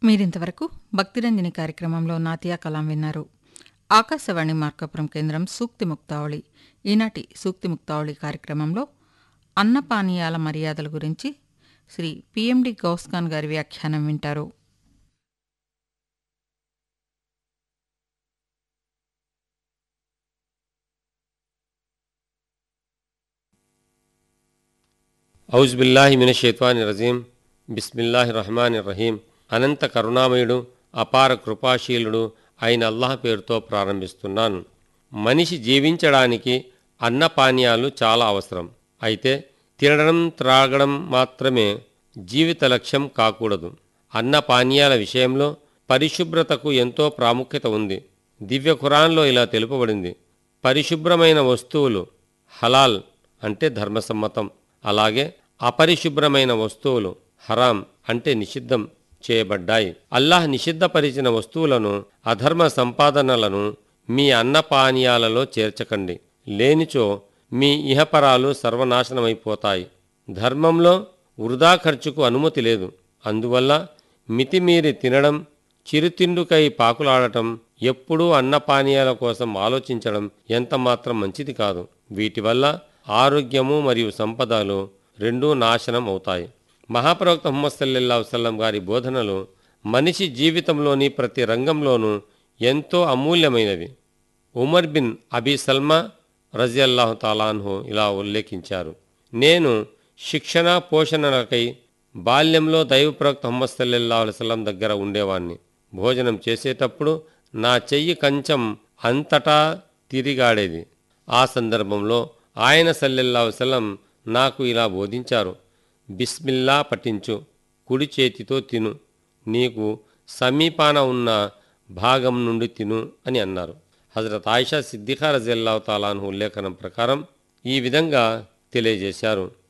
మీరింతవరకు భక్తిరంజని కార్యక్రమంలో నాతియా కలాం విన్నారు. ఆకాశవాణి మార్కాపురం కేంద్రం సూక్తి ముక్తావళి. ఈనాటి సూక్తి ముక్తావళి కార్యక్రమంలో అన్నపానీయాల మర్యాదల గురించి శ్రీ పిఎండి గౌస్ఖాన్ గారి వ్యాఖ్యానం వింటారు. ఔజుబిల్లాహి మినశ్శైత్వానిర్రజీం. బిస్మిల్లాహిర్రహ్మానిర్రహీం. అనంత కరుణామయుడు, అపార కృపాశీలుడు అయిన అల్లాహ్ పేరుతో ప్రారంభిస్తున్నాను. మనిషి జీవించడానికి అన్నపానీయాలు చాలా అవసరం. అయితే తినడం త్రాగడం మాత్రమే జీవిత లక్ష్యం కాకూడదు. అన్నపానీయాల విషయంలో పరిశుభ్రతకు ఎంతో ప్రాముఖ్యత ఉంది. దివ్య ఖురాన్లో ఇలా తెలుపబడింది: పరిశుభ్రమైన వస్తువులు హలాల్ అంటే ధర్మసమ్మతం, అలాగే అపరిశుభ్రమైన వస్తువులు హరాం అంటే నిషిద్ధం చేయబడ్డాయి. అల్లాహ్ నిషిద్ధపరిచిన వస్తువులను, అధర్మ సంపాదనలను మీ అన్నపానీయాలలో చేర్చకండి, లేనిచో మీ ఇహపరాలు సర్వనాశనమైపోతాయి. ధర్మంలో వృధా ఖర్చుకు అనుమతి లేదు. అందువల్ల మితిమీరి తినడం, చిరుతిండుకై పాకులాడటం, ఎప్పుడూ అన్నపానీయాల కోసం ఆలోచించడం ఎంతమాత్రం మంచిది కాదు. వీటి వల్ల ఆరోగ్యము మరియు సంపదలు రెండూ నాశనం అవుతాయి. మహాప్రవక్త ముహమ్మద్ సల్లల్లాహు అలైహి వసల్లం గారి బోధనలు మనిషి జీవితంలోని ప్రతి రంగంలోనూ ఎంతో అమూల్యమైనవి. ఉమర్ బిన్ అబీ సల్మా రజియల్లాహు తాలా అన్హు ఇలా ఉల్లేఖించారు: నేను శిక్షణ పోషణలకై బాల్యంలో దైవ ప్రవక్త ముహమ్మద్ సల్లల్లాహు అలైహి వసల్లం దగ్గర ఉండేవాణ్ణి. భోజనం చేసేటప్పుడు నా చెయ్యి కంచం అంతటా తిరిగాడేది. ఆ సందర్భంలో ఆయన సల్లల్లాహు అలైహి వసల్లం నాకు ఇలా బోధించారు: బిస్మిల్లా పఠించు, కుడి చేతితో తిను, నీకు సమీపాన ఉన్న భాగం నుండి తిను అని అన్నారు. హజరత్ ఆయిషా సిద్దిఖా రజియల్లాహు తాలా అన్హు ఉల్లేఖనం ప్రకారం ఈ విధంగా తెలియజేశారు: